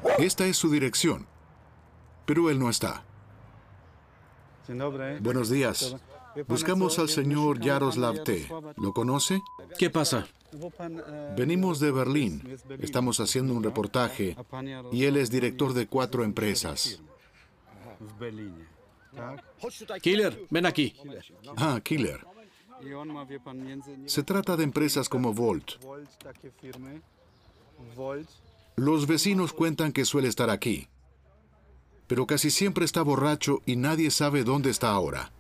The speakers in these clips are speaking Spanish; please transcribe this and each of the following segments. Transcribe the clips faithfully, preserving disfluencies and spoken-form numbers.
Esta es su dirección, pero él no está. Buenos días. Buscamos al señor Jaroslav T. ¿Lo conoce? ¿Qué pasa? Venimos de Berlín. Estamos haciendo un reportaje y él es director de cuatro empresas. Killer, ven aquí. Ah, Killer. Se trata de empresas como Volt. Los vecinos cuentan que suele estar aquí, pero casi siempre está borracho y nadie sabe dónde está ahora.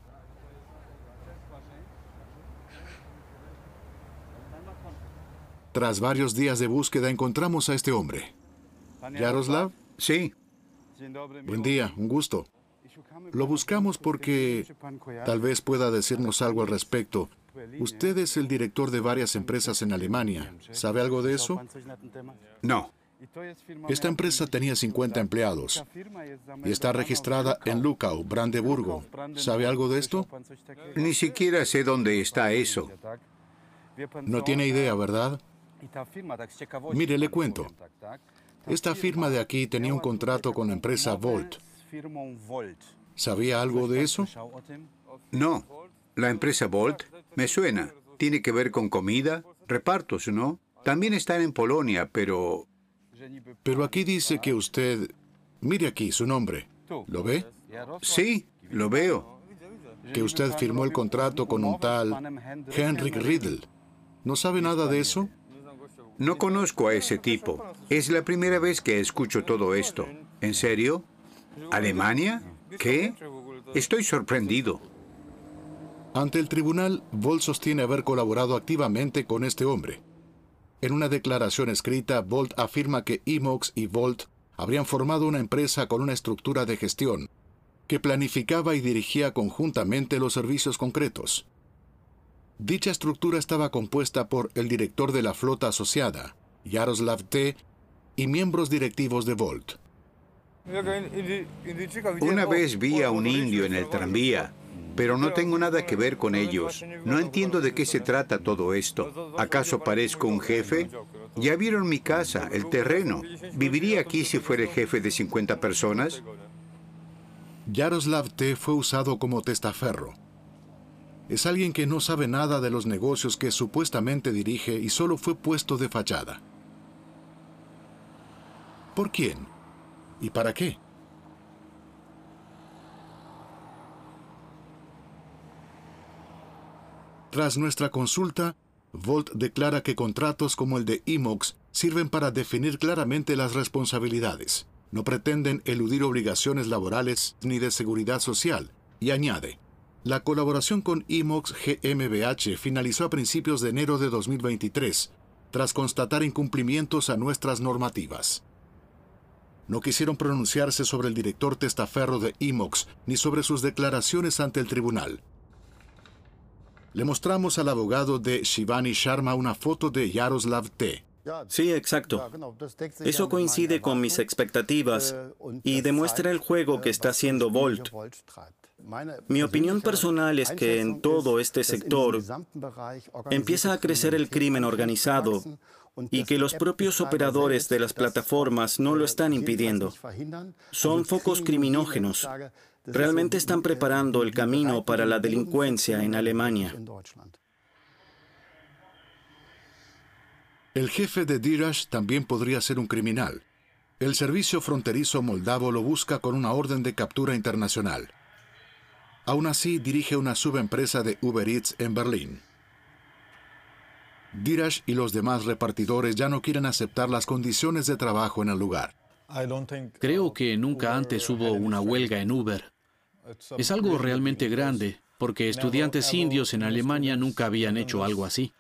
Tras varios días de búsqueda encontramos a este hombre. ¿Jaroslav? Sí. Buen día, un gusto. Lo buscamos porque tal vez pueda decirnos algo al respecto. Usted es el director de varias empresas en Alemania. ¿Sabe algo de eso? No. Esta empresa tenía cincuenta empleados y está registrada en Luckau, Brandeburgo. ¿Sabe algo de esto? Ni siquiera sé dónde está eso. No tiene idea, ¿verdad? Mire, le cuento. Esta firma de aquí tenía un contrato con la empresa Volt. ¿Sabía algo de eso? No. La empresa Volt me suena. Tiene que ver con comida, repartos, ¿no? También están en Polonia, pero... Pero aquí dice que usted... Mire aquí su nombre. ¿Lo ve? Sí, lo veo. Que usted firmó el contrato con un tal Henrik Riedel. ¿No sabe nada de eso? No conozco a ese tipo. Es la primera vez que escucho todo esto. ¿En serio? ¿Alemania? ¿Qué? Estoy sorprendido. Ante el tribunal, Volt sostiene haber colaborado activamente con este hombre. En una declaración escrita, Volt afirma que Imox y Volt habrían formado una empresa con una estructura de gestión que planificaba y dirigía conjuntamente los servicios concretos. Dicha estructura estaba compuesta por el director de la flota asociada, Jaroslav T., y miembros directivos de Volt. Una vez vi a un indio en el tranvía, pero no tengo nada que ver con ellos. No entiendo de qué se trata todo esto. ¿Acaso parezco un jefe? Ya vieron mi casa, el terreno. ¿Viviría aquí si fuera el jefe de cincuenta personas? Jaroslav T. fue usado como testaferro. Es alguien que no sabe nada de los negocios que supuestamente dirige y solo fue puesto de fachada. ¿Por quién? ¿Y para qué? Tras nuestra consulta, Volt declara que contratos como el de Imox sirven para definir claramente las responsabilidades. No pretenden eludir obligaciones laborales ni de seguridad social, y añade: la colaboración con Imox G m b H finalizó a principios de enero de dos mil veintitrés, tras constatar incumplimientos a nuestras normativas. No quisieron pronunciarse sobre el director testaferro de Imox ni sobre sus declaraciones ante el tribunal. Le mostramos al abogado de Shivani Sharma una foto de Jaroslav T. Sí, exacto. Eso coincide con mis expectativas y demuestra el juego que está haciendo Volt. Mi opinión personal es que en todo este sector empieza a crecer el crimen organizado y que los propios operadores de las plataformas no lo están impidiendo. Son focos criminógenos. Realmente están preparando el camino para la delincuencia en Alemania. El jefe de Dirash también podría ser un criminal. El servicio fronterizo moldavo lo busca con una orden de captura internacional. Aún así, dirige una subempresa de Uber Eats en Berlín. Dirash y los demás repartidores ya no quieren aceptar las condiciones de trabajo en el lugar. Creo que nunca antes hubo una huelga en Uber. Es algo realmente grande, porque estudiantes indios en Alemania nunca habían hecho algo así.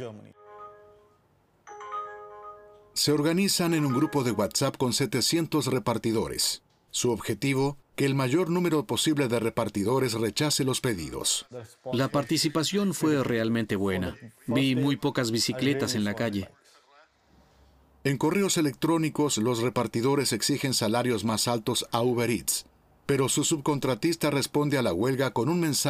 Se organizan en un grupo de WhatsApp con setecientos repartidores. Su objetivo, que el mayor número posible de repartidores rechace los pedidos. La participación fue realmente buena. Vi muy pocas bicicletas en la calle. En correos electrónicos, los repartidores exigen salarios más altos a Uber Eats, pero su subcontratista responde a la huelga con un mensaje